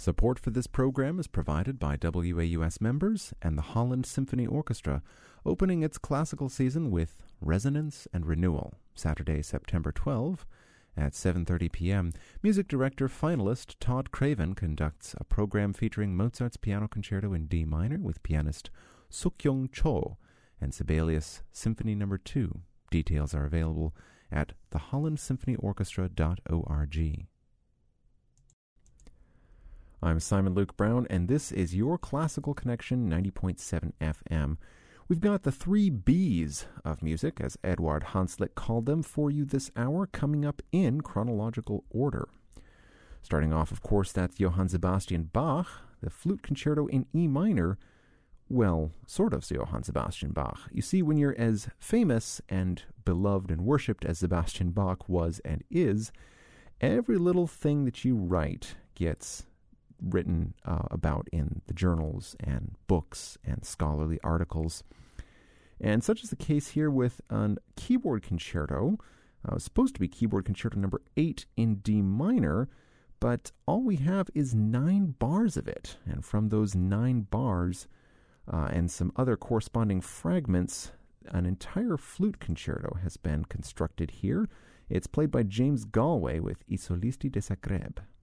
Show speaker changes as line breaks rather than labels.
Support for this program is provided by WAUS members and the Holland Symphony Orchestra, opening its classical season with Resonance and Renewal, Saturday, September 12 at 7:30 p.m. Music director finalist Todd Craven conducts a program featuring Mozart's Piano Concerto in D minor with pianist Suk-Young Cho and Sibelius Symphony No. 2. Details are available at thehollandsymphonyorchestra.org. I'm Simon Luke Brown, and this is your Classical Connection 90.7 FM. We've got the 3 B's of music, as Eduard Hanslick called them, for you this hour, coming up in chronological order. Starting off, of course, that's Johann Sebastian Bach, the Flute Concerto in E minor. Well, sort of Johann Sebastian Bach. You see, when you're as famous and beloved and worshipped as Sebastian Bach was and is, every little thing that you write gets written about in the journals and books and scholarly articles. And such is the case here with a keyboard concerto. It was supposed to be keyboard concerto number 8 in D minor, but all we have is 9 bars of it. And from those 9 bars and some other corresponding fragments, an entire flute concerto has been constructed here. It's played by James Galway with I Solisti de Zagreb.